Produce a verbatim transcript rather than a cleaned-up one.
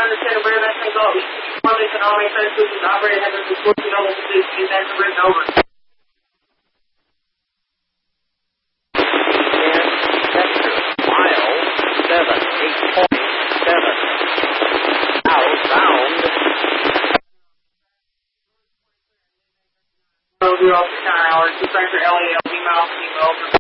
understand where that thing goes. One they can always say this is operator has been switching over to this, and that's written over. Mile seven, eight point seven. Outbound. So, do all the hours, just for L A L, email, email over.